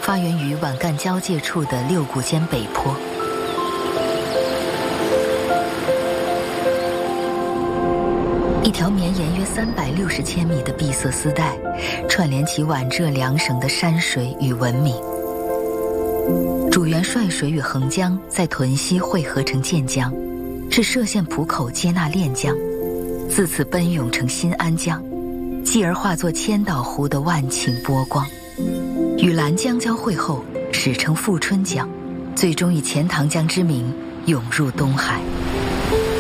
发源于皖赣交界处的六股间北坡。一条绵延约360千米的闭塞丝带，串联起皖浙两省的山水与文明。主源帅水与横江在屯溪汇合成建江，是歙县浦口接纳练江，自此奔涌成新安江，继而化作千岛湖的万顷波光。与兰江交汇后，史称富春江，最终以钱塘江之名涌入东海。